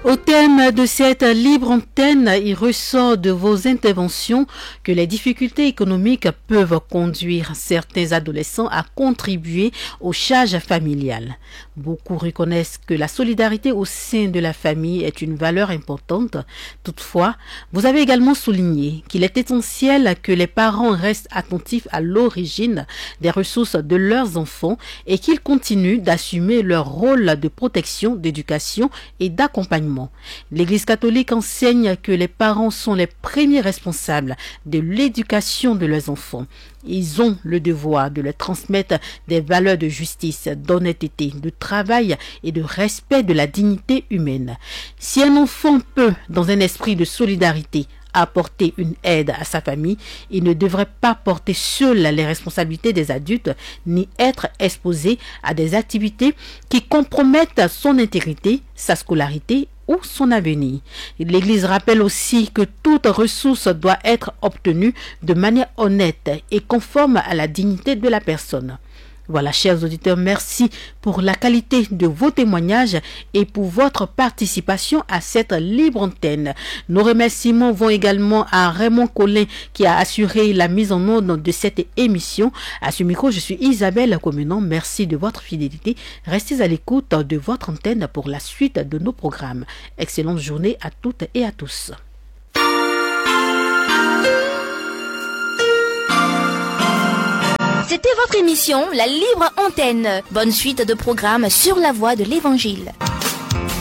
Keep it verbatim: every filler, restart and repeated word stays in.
Au thème de cette libre antenne, il ressort de vos interventions que les difficultés économiques peuvent conduire certains adolescents à contribuer aux charges familiales. Beaucoup reconnaissent que la solidarité au sein de la famille est une valeur importante. Toutefois, vous avez également souligné qu'il est essentiel que les parents restent attentifs à l'origine des ressources de leurs enfants et qu'ils continuent d'assumer leur rôle de protection, d'éducation et d'accompagnement. L'Église catholique enseigne que les parents sont les premiers responsables de l'éducation de leurs enfants. Ils ont le devoir de leur transmettre des valeurs de justice, d'honnêteté, de travail et de respect de la dignité humaine. Si un enfant peut, dans un esprit de solidarité, apporter une aide à sa famille, il ne devrait pas porter seul les responsabilités des adultes ni être exposé à des activités qui compromettent son intégrité, sa scolarité ou son avenir. L'Église rappelle aussi que toute ressource doit être obtenue de manière honnête et conforme à la dignité de la personne. Voilà, chers auditeurs, merci pour la qualité de vos témoignages et pour votre participation à cette libre antenne. Nos remerciements vont également à Raymond Collin qui a assuré la mise en onde de cette émission. À ce micro, je suis Isabelle Comenon. Merci de votre fidélité. Restez à l'écoute de votre antenne pour la suite de nos programmes. Excellente journée à toutes et à tous. C'était votre émission La Libre Antenne. Bonne suite de programmes sur la voie de l'Évangile.